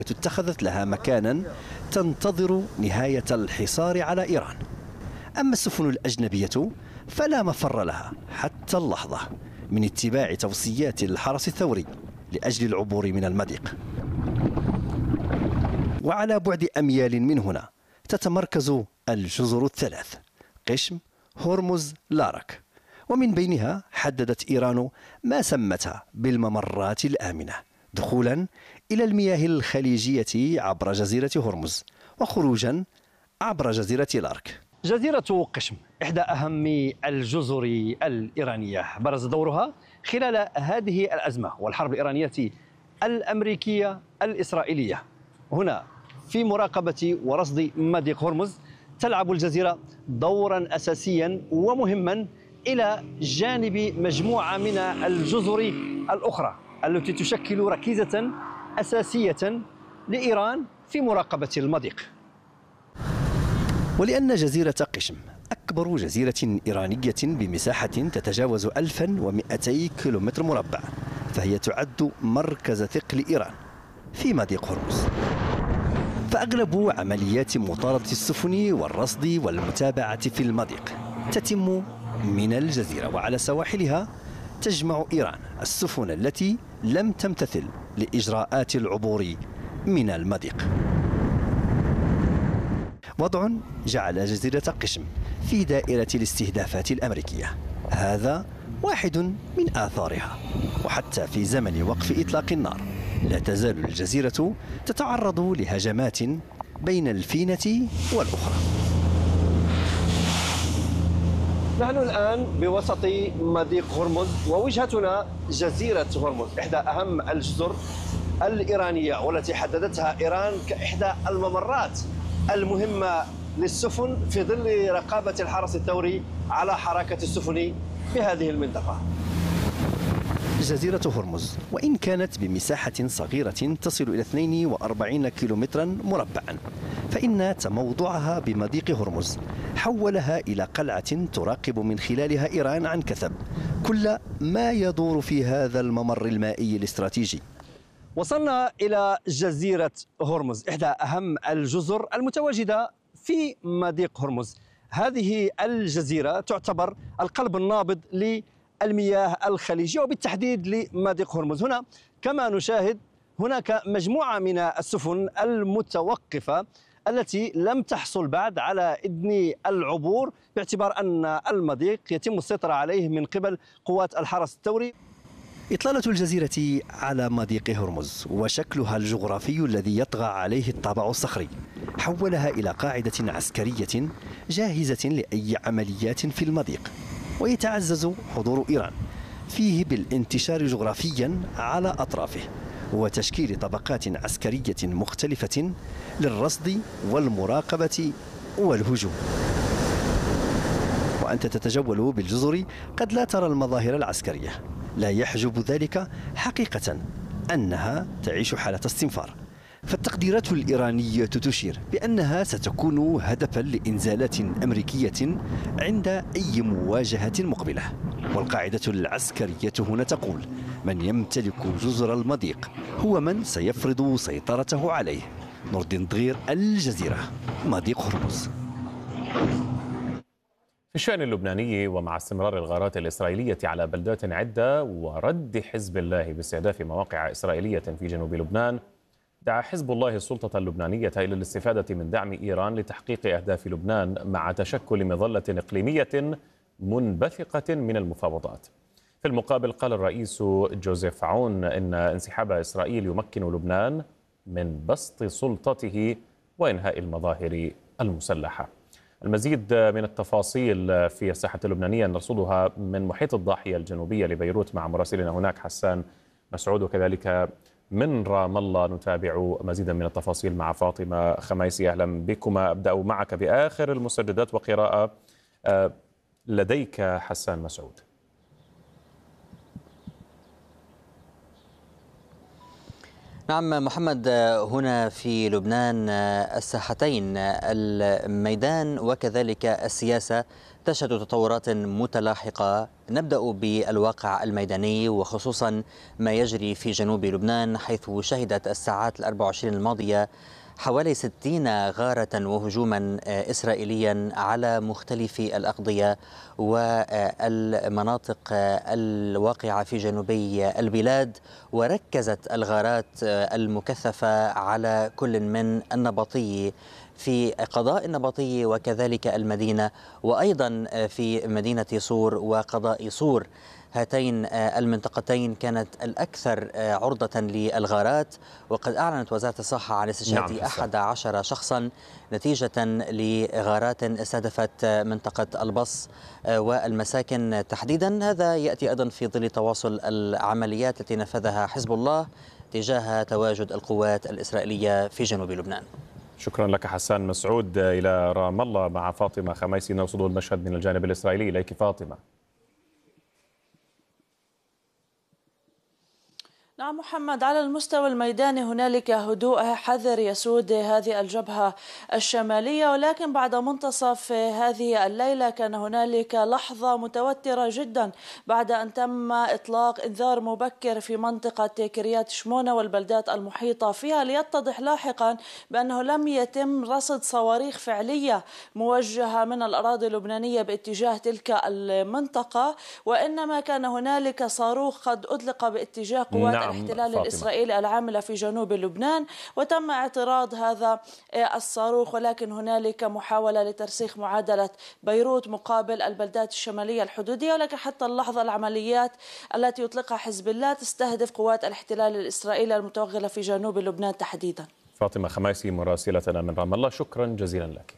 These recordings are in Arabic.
اتخذت لها مكانا تنتظر نهاية الحصار على إيران. أما السفن الأجنبية فلا مفر لها حتى اللحظة من اتباع توصيات الحرس الثوري لأجل العبور من المضيق. وعلى بعد أميال من هنا تتمركز الجزر الثلاث: قشم، هرمز، لارك، ومن بينها حددت إيران ما سمتها بالممرات الآمنة دخولا إلى المياه الخليجية عبر جزيرة هرمز وخروجا عبر جزيرة لارك. جزيرة قشم إحدى أهم الجزر الإيرانية، برز دورها خلال هذه الأزمة والحرب الإيرانية الأمريكية الإسرائيلية. هنا في مراقبة ورصد مضيق هرمز تلعب الجزيرة دورا أساسيا ومهما إلى جانب مجموعة من الجزر الأخرى التي تشكل ركيزة أساسية لإيران في مراقبة المضيق. ولأن جزيرة قشم أكبر جزيرة إيرانية بمساحة تتجاوز 1200 كيلومتر مربع، فهي تعد مركز ثقل إيران في مضيق هرمز. فأغلب عمليات مطاردة السفن والرصد والمتابعة في المضيق تتم من الجزيرة، وعلى سواحلها تجمع إيران السفن التي لم تمتثل لإجراءات العبور من المضيق. وضع جعل جزيرة قشم في دائرة الاستهدافات الأمريكية، هذا واحد من آثارها. وحتى في زمن وقف إطلاق النار لا تزال الجزيرة تتعرض لهجمات بين الفينة والأخرى. نحن الآن بوسط مضيق هرمز ووجهتنا جزيرة هرمز، إحدى أهم الجزر الإيرانية والتي حددتها إيران كإحدى الممرات المهمة للسفن في ظل رقابة الحرس الثوري على حركة السفن في هذه المنطقة. جزيرة هرمز وإن كانت بمساحة صغيرة تصل إلى 42 كيلومترا مربعا، فإن تموضعها بمضيق هرمز حولها إلى قلعة تراقب من خلالها إيران عن كثب كل ما يدور في هذا الممر المائي الاستراتيجي. وصلنا إلى جزيرة هرمز، إحدى أهم الجزر المتواجدة في مضيق هرمز. هذه الجزيرة تعتبر القلب النابض للمياه الخليجية وبالتحديد لمضيق هرمز. هنا كما نشاهد هناك مجموعة من السفن المتوقفة التي لم تحصل بعد على إذن العبور باعتبار أن المضيق يتم السيطرة عليه من قبل قوات الحرس الثوري. إطلالة الجزيرة على مضيق هرمز وشكلها الجغرافي الذي يطغى عليه الطابع الصخري حولها إلى قاعدة عسكرية جاهزة لأي عمليات في المضيق، ويتعزز حضور إيران فيه بالانتشار جغرافيا على أطرافه وتشكيل طبقات عسكرية مختلفة للرصد والمراقبة والهجوم. وأنت تتجول بالجزر قد لا ترى المظاهر العسكرية، لا يحجب ذلك حقيقة أنها تعيش حالة استنفار. فالتقديرات الإيرانية تشير بأنها ستكون هدفا لإنزالات أمريكية عند أي مواجهة مقبلة. والقاعدة العسكرية هنا تقول: من يمتلك جزر المضيق هو من سيفرض سيطرته عليه. نور الدين دغير، الجزيرة، مضيق هرمز. في الشأن اللبناني، ومع استمرار الغارات الإسرائيلية على بلدات عدة ورد حزب الله باستهداف مواقع إسرائيلية في جنوب لبنان، دعا حزب الله السلطة اللبنانية إلى الاستفادة من دعم إيران لتحقيق أهداف لبنان مع تشكل مظلة إقليمية منبثقة من المفاوضات. في المقابل قال الرئيس جوزيف عون إن انسحاب إسرائيل يمكن لبنان من بسط سلطته وإنهاء المظاهر المسلحة. المزيد من التفاصيل في الساحة اللبنانية نرصدها من محيط الضاحية الجنوبية لبيروت مع مراسلنا هناك حسان مسعود، وكذلك من رام الله نتابع مزيدا من التفاصيل مع فاطمة خميسي. أهلا بكما. أبدأ معك بآخر المستجدات وقراءة لديك حسان مسعود. نعم محمد، هنا في لبنان الساحتين الميدان وكذلك السياسة تشهد تطورات متلاحقة. نبدأ بالواقع الميداني وخصوصا ما يجري في جنوب لبنان، حيث شهدت الساعات 24 الماضية حوالي 60 غارة وهجوما إسرائيليا على مختلف الأقضية والمناطق الواقعة في جنوبي البلاد، وركزت الغارات المكثفة على كل من النبطي في قضاء النبطي وكذلك المدينة، وأيضا في مدينة صور وقضاء صور. هاتين المنطقتين كانت الأكثر عرضة للغارات، وقد أعلنت وزارة الصحة عن استشهاد 11 شخصا نتيجة لغارات استهدفت منطقة البص والمساكن تحديدا. هذا يأتي أيضا في ظل تواصل العمليات التي نفذها حزب الله تجاه تواجد القوات الإسرائيلية في جنوب لبنان. شكرا لك حسان مسعود. إلى رام الله مع فاطمة خميسي نرصد المشهد من الجانب الإسرائيلي. إليك فاطمة. نعم محمد، على المستوى الميداني هنالك هدوء حذر يسود هذه الجبهة الشمالية، ولكن بعد منتصف هذه الليلة كان هنالك لحظة متوترة جدا بعد أن تم إطلاق إنذار مبكر في منطقة كريات شمونة والبلدات المحيطة فيها، ليتضح لاحقا بأنه لم يتم رصد صواريخ فعلية موجهة من الأراضي اللبنانية باتجاه تلك المنطقة، وإنما كان هنالك صاروخ قد أطلق باتجاه قوات الاحتلال الإسرائيلي العاملة في جنوب لبنان، وتم اعتراض هذا الصاروخ، ولكن هنالك محاولة لترسيخ معادلة بيروت مقابل البلدات الشمالية الحدودية، ولكن حتى اللحظة العمليات التي يطلقها حزب الله تستهدف قوات الاحتلال الإسرائيلي المتوغلة في جنوب لبنان تحديدا. فاطمة خميسي مراسلتنا من رام الله، شكرا جزيلا لك.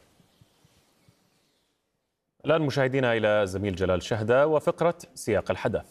الآن مشاهدينا إلى زميل جلال شهدة وفقرة سياق الحدث.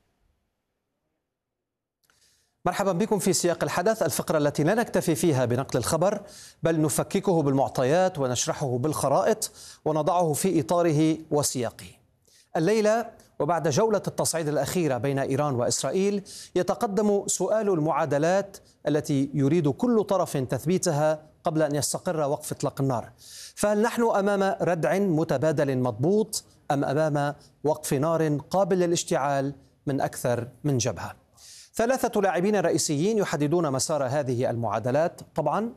مرحبا بكم في سياق الحدث، الفقرة التي لا نكتفي فيها بنقل الخبر بل نفككه بالمعطيات ونشرحه بالخرائط ونضعه في إطاره وسياقه. الليلة وبعد جولة التصعيد الأخيرة بين إيران وإسرائيل يتقدم سؤال المعادلات التي يريد كل طرف تثبيتها قبل أن يستقر وقف إطلاق النار. فهل نحن أمام ردع متبادل مضبوط أم أمام وقف نار قابل للاشتعال من أكثر من جبهة؟ 3 لاعبين رئيسيين يحددون مسار هذه المعادلات، طبعا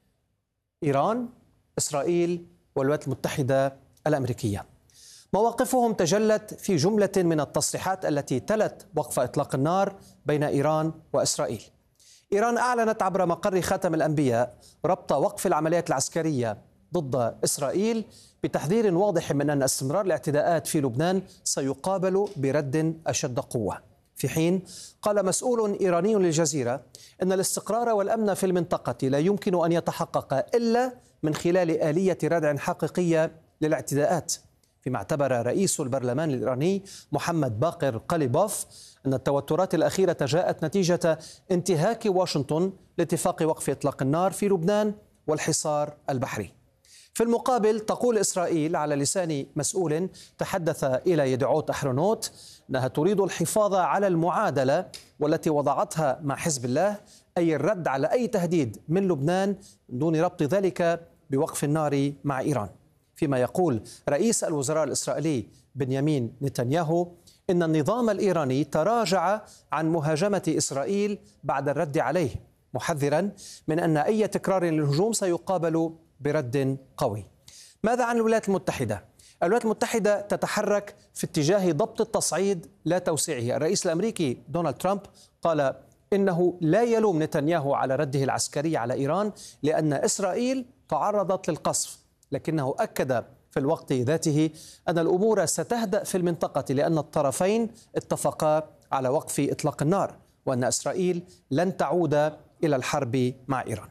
إيران، إسرائيل والولايات المتحدة الأمريكية. مواقفهم تجلت في جملة من التصريحات التي تلت وقف إطلاق النار بين إيران وإسرائيل. إيران أعلنت عبر مقر خاتم الأنبياء ربط وقف العمليات العسكرية ضد إسرائيل بتحذير واضح من أن استمرار الاعتداءات في لبنان سيقابل برد أشد قوة. في حين قال مسؤول إيراني للجزيرة أن الاستقرار والأمن في المنطقة لا يمكن أن يتحقق إلا من خلال آلية ردع حقيقية للاعتداءات، فيما اعتبر رئيس البرلمان الإيراني محمد باقر قليبوف أن التوترات الأخيرة جاءت نتيجة انتهاك واشنطن لاتفاق وقف إطلاق النار في لبنان والحصار البحري. في المقابل تقول إسرائيل على لسان مسؤول تحدث إلى يدعوت أحرونوت أنها تريد الحفاظ على المعادلة والتي وضعتها مع حزب الله، أي الرد على أي تهديد من لبنان من دون ربط ذلك بوقف النار مع إيران. فيما يقول رئيس الوزراء الإسرائيلي بنيامين نتنياهو إن النظام الإيراني تراجع عن مهاجمة إسرائيل بعد الرد عليه، محذرا من أن أي تكرار للهجوم سيقابل برد قوي. ماذا عن الولايات المتحدة؟ الولايات المتحدة تتحرك في اتجاه ضبط التصعيد لا توسيعه. الرئيس الأمريكي دونالد ترامب قال إنه لا يلوم نتنياهو على رده العسكري على إيران لأن إسرائيل تعرضت للقصف، لكنه أكد في الوقت ذاته أن الأمور ستهدأ في المنطقة لأن الطرفين اتفقا على وقف إطلاق النار وأن إسرائيل لن تعود إلى الحرب مع إيران.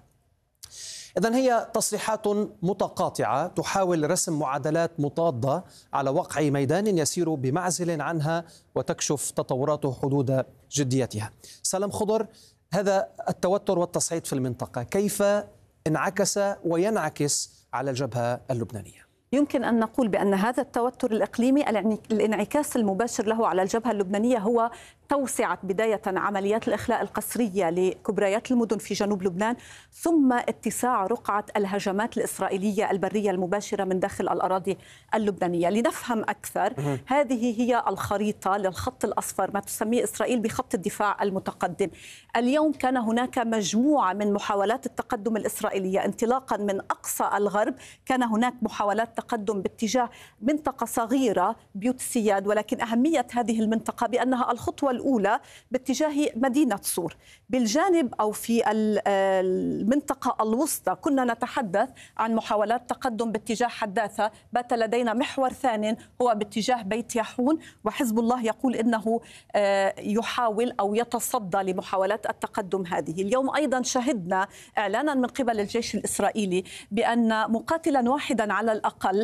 إذن هي تصريحات متقاطعة تحاول رسم معادلات مضادة على وقع ميدان يسير بمعزل عنها وتكشف تطورات حدود جديتها. سلام خضر، هذا التوتر والتصعيد في المنطقة كيف انعكس وينعكس على الجبهة اللبنانية؟ يمكن أن نقول بأن هذا التوتر الإقليمي الانعكاس المباشر له على الجبهة اللبنانية هو توسعة بداية عمليات الإخلاء القسرية لكبريات المدن في جنوب لبنان، ثم اتساع رقعة الهجمات الإسرائيلية البرية المباشرة من داخل الأراضي اللبنانية. لنفهم أكثر، هذه هي الخريطة للخط الأصفر، ما تسميه إسرائيل بخط الدفاع المتقدم. اليوم كان هناك مجموعة من محاولات التقدم الإسرائيلية انطلاقا من أقصى الغرب. كان هناك محاولات تقدم باتجاه منطقة صغيرة بيوت السياد، ولكن أهمية هذه المنطقة بأنها الخطوة الأولى باتجاه مدينة صور. بالجانب أو في المنطقة الوسطى كنا نتحدث عن محاولات تقدم باتجاه حداثة. بات لدينا محور ثاني هو باتجاه بيت يحون، وحزب الله يقول إنه يحاول أو يتصدى لمحاولات التقدم هذه. اليوم أيضا شهدنا إعلانا من قبل الجيش الإسرائيلي بأن مقاتلا واحدا على الأقل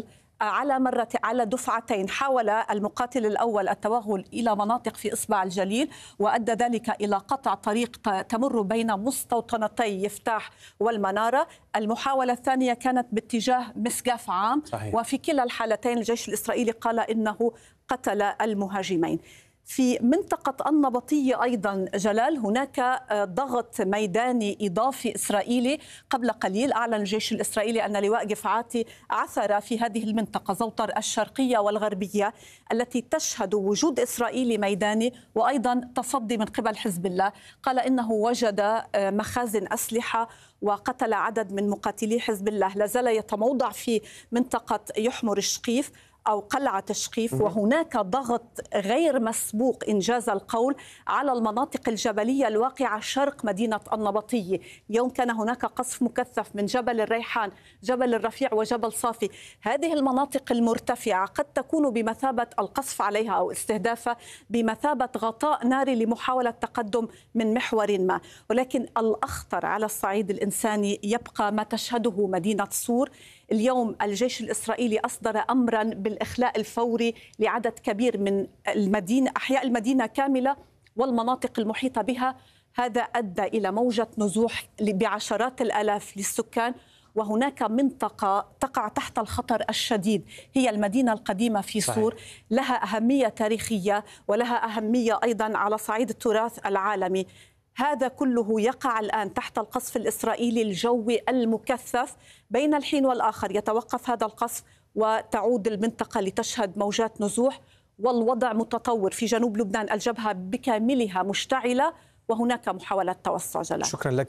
على دفعتين حاول المقاتل الأول التوغل إلى مناطق في إصبع الجليل، وأدى ذلك إلى قطع طريق تمر بين مستوطنتي يفتاح والمنارة. المحاولة الثانية كانت باتجاه مسقف عام. صحيح. وفي كلا الحالتين الجيش الإسرائيلي قال إنه قتل المهاجمين. في منطقة النبطية أيضا جلال هناك ضغط ميداني إضافي إسرائيلي. قبل قليل أعلن الجيش الإسرائيلي أن لواء جفعاتي عثر في هذه المنطقة زوطر الشرقية والغربية التي تشهد وجود إسرائيلي ميداني وأيضا تصدي من قبل حزب الله. قال إنه وجد مخازن أسلحة وقتل عدد من مقاتلي حزب الله. لازال يتموضع في منطقة يحمر الشقيف أو قلعة شقيف، وهناك ضغط غير مسبوق إنجاز القول على المناطق الجبلية الواقعة شرق مدينة النبطية. اليوم كان هناك قصف مكثف من جبل الريحان، جبل الرفيع وجبل صافي. هذه المناطق المرتفعة قد تكون بمثابة القصف عليها أو استهدافها بمثابة غطاء ناري لمحاولة تقدم من محور ما. ولكن الأخطر على الصعيد الإنساني يبقى ما تشهده مدينة صور. اليوم الجيش الإسرائيلي أصدر أمرا بالإخلاء الفوري لعدد كبير من أحياء المدينة كاملة والمناطق المحيطة بها. هذا أدى إلى موجة نزوح بعشرات الآلاف للسكان. وهناك منطقة تقع تحت الخطر الشديد هي المدينة القديمة في صور. لها أهمية تاريخية ولها أهمية أيضا على صعيد التراث العالمي. هذا كله يقع الآن تحت القصف الإسرائيلي الجوي المكثف. بين الحين والآخر يتوقف هذا القصف وتعود المنطقة لتشهد موجات نزوح، والوضع متطور في جنوب لبنان. الجبهة بكاملها مشتعلة وهناك محاولات توسع. جلال، شكرا لك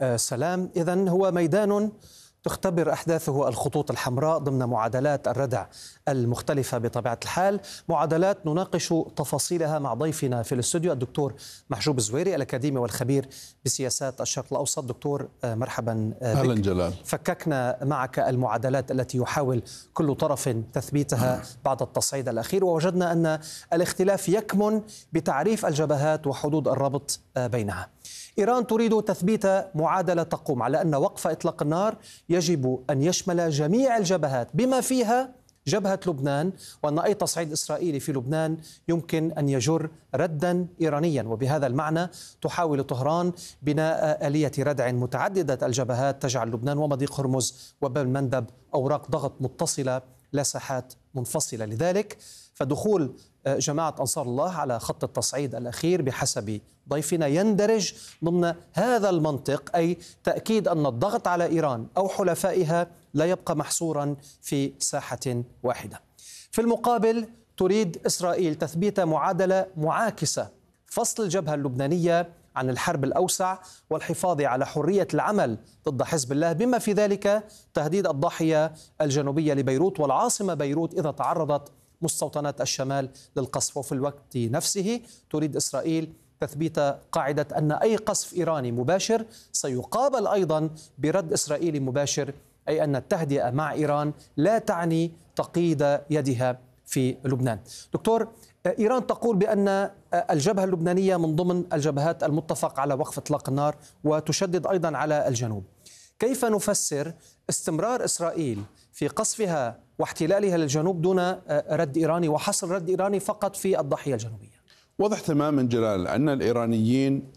سلام. إذن هو ميدان تختبر أحداثه الخطوط الحمراء ضمن معادلات الردع المختلفة بطبيعة الحال، معادلات نناقش تفاصيلها مع ضيفنا في الاستوديو الدكتور محجوب الزويري الأكاديمي والخبير بسياسات الشرق الأوسط. دكتور مرحبا بك. أهلا جلال. فككنا معك المعادلات التي يحاول كل طرف تثبيتها بعد التصعيد الأخير، ووجدنا أن الاختلاف يكمن بتعريف الجبهات وحدود الربط بينها. إيران تريد تثبيت معادلة تقوم على أن وقف إطلاق النار يجب أن يشمل جميع الجبهات بما فيها جبهة لبنان، وأن أي تصعيد إسرائيلي في لبنان يمكن أن يجر ردا إيرانيا. وبهذا المعنى تحاول طهران بناء آلية ردع متعددة الجبهات تجعل لبنان ومضيق هرمز وباب المندب أوراق ضغط متصلة لا ساحات منفصلة. لذلك فدخول جماعة أنصار الله على خط التصعيد الأخير بحسب ضيفنا يندرج ضمن هذا المنطق، أي تأكيد أن الضغط على إيران أو حلفائها لا يبقى محصورا في ساحة واحدة. في المقابل تريد إسرائيل تثبيت معادلة معاكسة، فصل الجبهة اللبنانية عن الحرب الأوسع والحفاظ على حرية العمل ضد حزب الله، بما في ذلك تهديد الضاحية الجنوبية لبيروت والعاصمة بيروت إذا تعرضت مستوطنات الشمال للقصف. وفي الوقت نفسه تريد إسرائيل تثبيت قاعدة أن أي قصف إيراني مباشر سيقابل أيضا برد إسرائيلي مباشر، أي أن التهدئة مع إيران لا تعني تقييد يدها في لبنان. دكتور، إيران تقول بأن الجبهة اللبنانية من ضمن الجبهات المتفق على وقف إطلاق النار وتشدد أيضا على الجنوب. كيف نفسر استمرار إسرائيل في قصفها واحتلالها للجنوب دون رد إيراني وحصر رد إيراني فقط في الضاحية الجنوبية؟ واضح تماما جلال أن الإيرانيين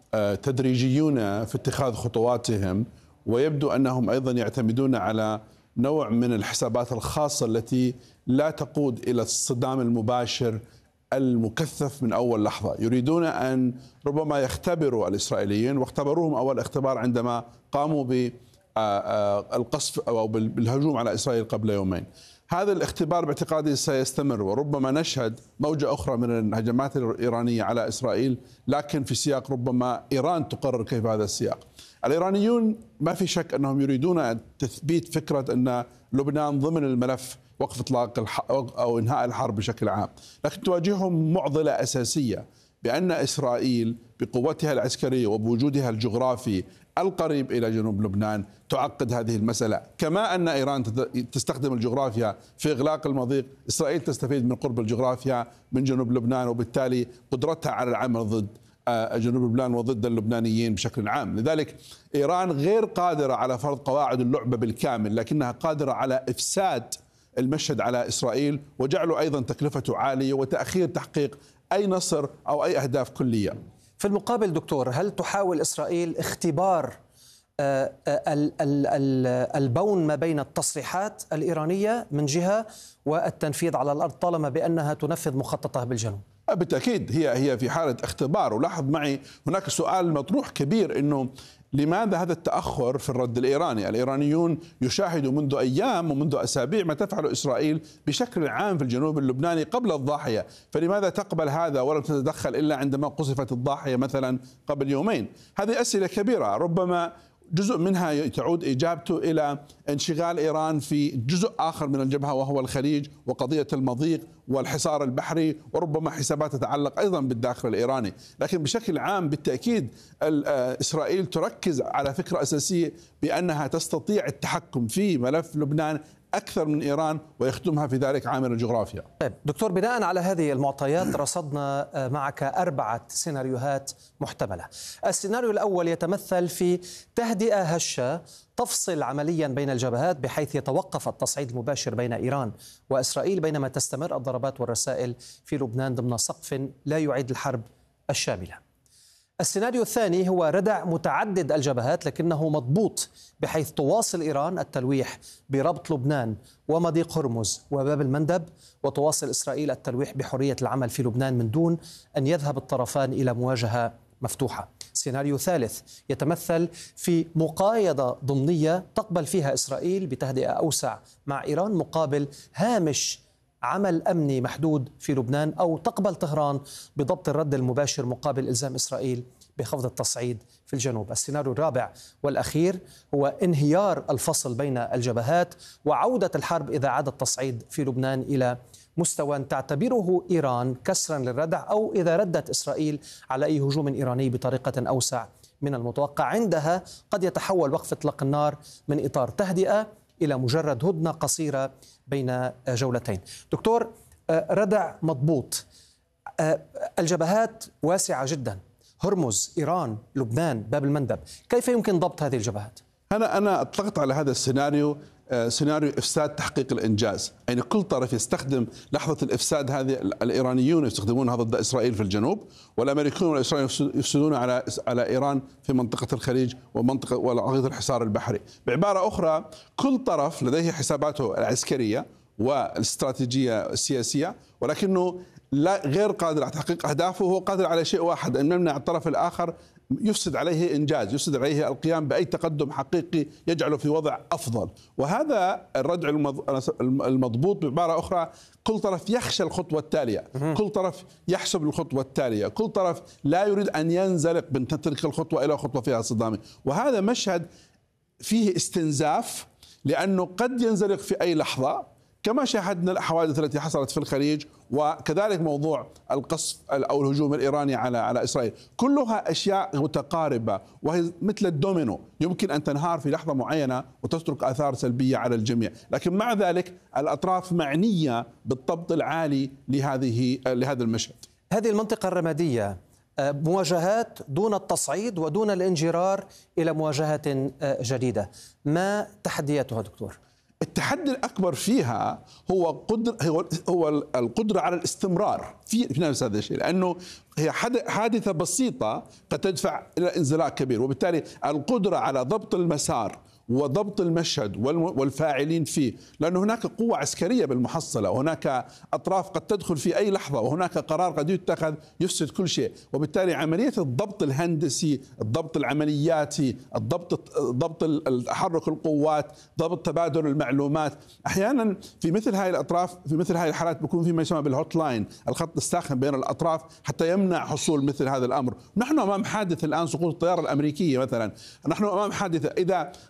تدريجيون في اتخاذ خطواتهم، ويبدو أنهم أيضا يعتمدون على نوع من الحسابات الخاصة التي لا تقود إلى الصدام المباشر المكثف من أول لحظة. يريدون أن ربما يختبروا الإسرائيليين، واختبروهم أول اختبار عندما قاموا بالقصف أو بالهجوم على إسرائيل قبل يومين. هذا الاختبار باعتقادي سيستمر، وربما نشهد موجة أخرى من الهجمات الإيرانية على إسرائيل، لكن في سياق ربما إيران تقرر كيف هذا السياق. الإيرانيون ما في شك أنهم يريدون تثبيت فكرة أن لبنان ضمن الملف وقف إطلاق أو إنهاء الحرب بشكل عام، لكن تواجههم معضلة أساسية بأن إسرائيل بقوتها العسكرية وبوجودها الجغرافي القريب إلى جنوب لبنان تعقد هذه المسألة. كما أن إيران تستخدم الجغرافيا في إغلاق المضيق، إسرائيل تستفيد من قرب الجغرافيا من جنوب لبنان، وبالتالي قدرتها على العمل ضد جنوب لبنان وضد اللبنانيين بشكل عام. لذلك إيران غير قادرة على فرض قواعد اللعبة بالكامل، لكنها قادرة على إفساد المشهد على إسرائيل وجعله أيضا تكلفته عالية وتأخير تحقيق أي نصر أو أي أهداف كلية. في المقابل دكتور، هل تحاول إسرائيل اختبار البون ما بين التصريحات الإيرانية من جهة والتنفيذ على الأرض طالما بأنها تنفذ مخططها بالجنوب؟ بالتأكيد هي في حالة اختبار. ولاحظ معي هناك سؤال مطروح كبير، إنه لماذا هذا التأخر في الرد الإيراني؟ الإيرانيون يشاهدوا منذ أيام ومنذ أسابيع ما تفعله إسرائيل بشكل عام في الجنوب اللبناني قبل الضاحية، فلماذا تقبل هذا ولم تتدخل إلا عندما قصفت الضاحية مثلا قبل يومين؟ هذه أسئلة كبيرة، ربما جزء منها تعود إجابته إلى انشغال إيران في جزء آخر من الجبهة وهو الخليج وقضية المضيق والحصار البحري، وربما حسابات تتعلق أيضا بالداخل الإيراني. لكن بشكل عام بالتأكيد إسرائيل تركز على فكرة أساسية بأنها تستطيع التحكم في ملف لبنان أكثر من إيران ويخدمها في ذلك عامل الجغرافيا. طيب دكتور، بناء على هذه المعطيات رصدنا معك 4 سيناريوهات محتملة. السيناريو الأول يتمثل في تهدئة هشة تفصل عمليا بين الجبهات بحيث يتوقف التصعيد المباشر بين إيران وإسرائيل بينما تستمر الضربات والرسائل في لبنان ضمن سقف لا يعيد الحرب الشاملة. السيناريو الثاني هو ردع متعدد الجبهات لكنه مضبوط بحيث تواصل إيران التلويح بربط لبنان ومضيق هرمز وباب المندب، وتواصل إسرائيل التلويح بحرية العمل في لبنان من دون أن يذهب الطرفان إلى مواجهة مفتوحة. سيناريو ثالث يتمثل في مقايضة ضمنية تقبل فيها إسرائيل بتهدئة أوسع مع إيران مقابل هامش عمل أمني محدود في لبنان، أو تقبل طهران بضبط الرد المباشر مقابل إلزام إسرائيل بخفض التصعيد في الجنوب. السيناريو الرابع والأخير هو انهيار الفصل بين الجبهات وعودة الحرب إذا عاد التصعيد في لبنان إلى مستوى تعتبره إيران كسرا للردع، أو إذا ردت إسرائيل على أي هجوم إيراني بطريقة أوسع من المتوقع. عندها قد يتحول وقف إطلاق النار من إطار تهدئة إلى مجرد هدنة قصيرة بين جولتين. دكتور، ردع مضبوط، الجبهات واسعة جدا، هرمز، إيران، لبنان، باب المندب، كيف يمكن ضبط هذه الجبهات؟ أنا أطلقت على هذا السيناريو سيناريو إفساد تحقيق الإنجاز، يعني كل طرف يستخدم لحظة الإفساد هذه. الإيرانيون يستخدمونها ضد إسرائيل في الجنوب، والأمريكيون والإسرائيليون يفسدون على إيران في منطقة الخليج ومنطقة وقضية الحصار البحري. بعبارة أخرى، كل طرف لديه حساباته العسكرية والاستراتيجية السياسية، ولكنه غير قادر على تحقيق أهدافه. هو قادر على شيء واحد، أن يمنع الطرف الآخر، يفسد عليه إنجاز، يفسد عليه القيام بأي تقدم حقيقي يجعله في وضع أفضل. وهذا الردع المضبوط. بعبارة أخرى، كل طرف يخشى الخطوة التالية، كل طرف يحسب الخطوة التالية، كل طرف لا يريد أن ينزلق من تلك الخطوة إلى خطوة فيها صدام. وهذا مشهد فيه استنزاف، لأنه قد ينزلق في أي لحظة، كما شاهدنا الحوادث التي حصلت في الخليج، وكذلك موضوع القصف أو الهجوم الإيراني على إسرائيل. كلها أشياء متقاربة وهي مثل الدومينو، يمكن أن تنهار في لحظة معينة وتترك آثار سلبية على الجميع، لكن مع ذلك الأطراف معنية بالضبط العالي لهذا المشهد. هذه المنطقة الرمادية مواجهات دون التصعيد ودون الانجرار إلى مواجهة جديدة، ما تحدياتها دكتور؟ التحدي الأكبر فيها هو القدرة على الاستمرار في نفس هذا الشيء، لأنه هي حادثة بسيطة قد تدفع إلى انزلاق كبير، وبالتالي القدرة على ضبط المسار وضبط المشهد والفاعلين فيه، لأن هناك قوة عسكرية بالمحصلة، وهناك أطراف قد تدخل في أي لحظة، وهناك قرار قد يتخذ يفسد كل شيء. وبالتالي عملية الضبط الهندسي، الضبط العملياتي، ضبط تحرك القوات، ضبط تبادل المعلومات، أحيانا في مثل هاي الأطراف، في مثل هاي الحالات بيكون في ما يسمى بالهوت لاين، الخط الساخن بين الأطراف حتى يمنع حصول مثل هذا الأمر. نحن أمام حادث الآن سقوط الطيارة الأمريكية مثلا، نحن أمام حادثة إذا